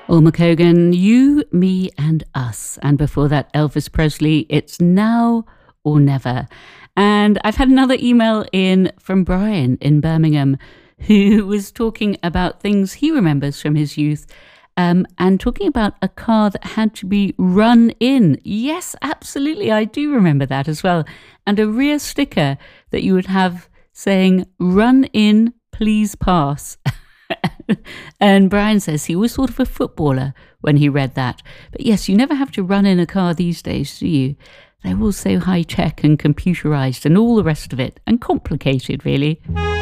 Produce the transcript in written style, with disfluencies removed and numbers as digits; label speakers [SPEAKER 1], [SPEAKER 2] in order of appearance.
[SPEAKER 1] Ulmer Cogan, You, Me and Us. And before that, Elvis Presley, It's Now or Never. And I've had another email in from Brian in Birmingham who was talking about things he remembers from his youth and talking about a car that had to be run in. Yes, absolutely. I do remember that as well. And a rear sticker that you would have saying, "Run in, please pass." And Brian says he was sort of a footballer when he read that. But yes, you never have to run in a car these days, do you? They're all so high-tech and computerized and all the rest of it, and complicated, really.